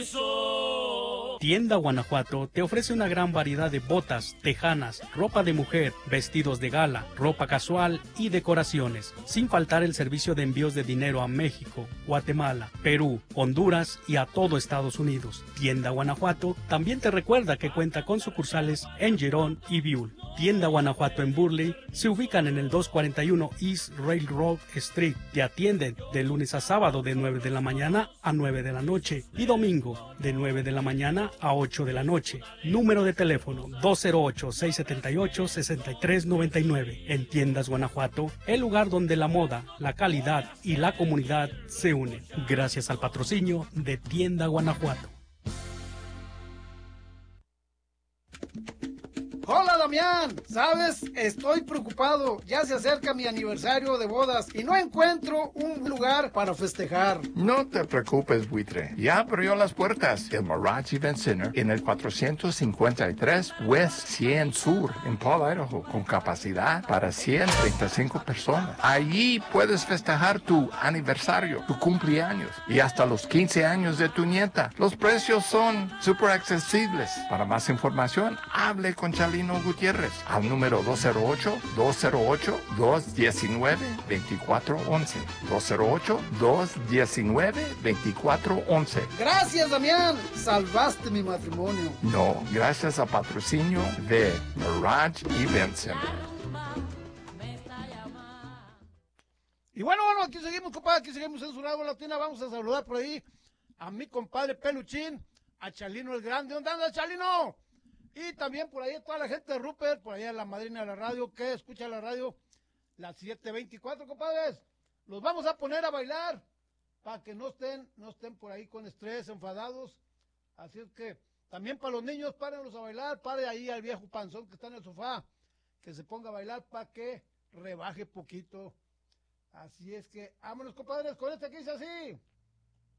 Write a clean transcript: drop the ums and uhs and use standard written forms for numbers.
Tienda Guanajuato te ofrece una gran variedad de botas, tejanas, ropa de mujer, vestidos de gala, ropa casual y decoraciones, sin faltar el servicio de envíos de dinero a México, Guatemala, Perú, Honduras y a todo Estados Unidos. Tienda Guanajuato también te recuerda que cuenta con sucursales en Girón y Biul. Tienda Guanajuato en Burley se ubican en el 241 East Railroad Street. Te atienden de lunes a sábado de 9 de la mañana a 9 de la noche y domingo de 9 de la mañana a 8 de la noche. Número de teléfono 208-678-6399. En Tiendas Guanajuato, el lugar donde la moda, la calidad y la comunidad se unen. Gracias al patrocinio de Tienda Guanajuato. Hola Damián, ¿sabes? Estoy preocupado, ya se acerca mi aniversario de bodas y no encuentro un lugar para festejar. No te preocupes, buitre, ya abrió las puertas el Mirage Event Center en el 453 West 100 Sur en Paul, Idaho, con capacidad para 135 personas. Allí puedes festejar tu aniversario, tu cumpleaños y hasta los 15 años de tu nieta. Los precios son súper accesibles. Para más información, hable con Chalino Gutiérrez al número 208-219-2411. 208-219-2411. Gracias, Damián. Salvaste mi matrimonio. No, gracias al patrocinio de Mirage Event Center. Y bueno, aquí seguimos, compadre, aquí seguimos en su lado latina. Vamos a saludar por ahí a mi compadre Peluchín, a Chalino el Grande. ¿Dónde anda, Chalino? Y también por ahí toda la gente de Rupert, por allá la madrina de la radio, que escucha la radio, las 7:24, compadres. Los vamos a poner a bailar para que no estén por ahí con estrés, enfadados. Así es que también para los niños, párenlos a bailar, pare ahí al viejo panzón que está en el sofá, que se ponga a bailar para que rebaje poquito. Así es que, vámonos, compadres, con este que dice así.